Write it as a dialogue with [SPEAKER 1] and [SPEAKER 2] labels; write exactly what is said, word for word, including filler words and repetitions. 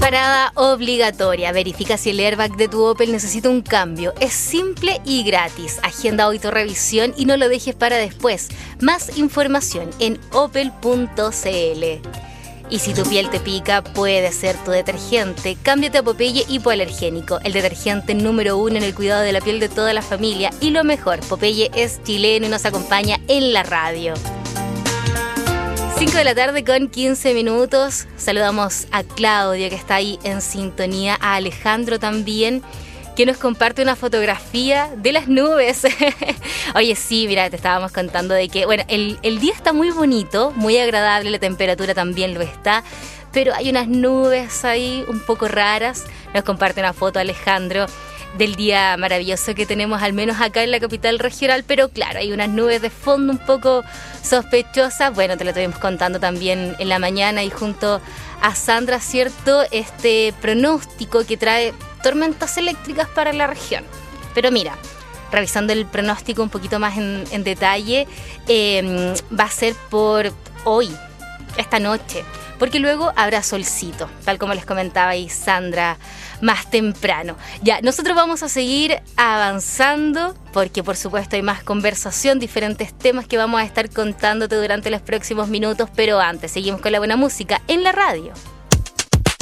[SPEAKER 1] Parada obligatoria. Verifica si el airbag de tu Opel necesita un cambio. Es simple y gratis. Agenda hoy tu revisión y no lo dejes para después. Más información en opel punto c l. Y si tu piel te pica, puede ser tu detergente. Cámbiate a Popeye Hipoalergénico, el detergente número uno en el cuidado de la piel de toda la familia. Y lo mejor, Popeye es chileno y nos acompaña en la radio. cinco de la tarde con quince minutos. Saludamos a Claudio, que está ahí en sintonía, a Alejandro también, que nos comparte una fotografía de las nubes. Oye, sí, mira, te estábamos contando de que, bueno, el, el día está muy bonito, muy agradable, la temperatura también lo está, pero hay unas nubes ahí un poco raras. Nos comparte una foto Alejandro del día maravilloso que tenemos, al menos acá en la capital regional, pero claro, hay unas nubes de fondo un poco sospechosas. Bueno, te lo estuvimos contando también en la mañana y junto a Sandra, ¿cierto? Este pronóstico que trae tormentas eléctricas para la región. Pero mira, revisando el pronóstico un poquito más en, en detalle, eh, va a ser por hoy, esta noche, porque luego habrá solcito, tal como les comentaba ahí Sandra más temprano. Ya, nosotros vamos a seguir avanzando porque por supuesto hay más conversación, diferentes temas que vamos a estar contándote durante los próximos minutos, pero antes seguimos con la buena música en la radio.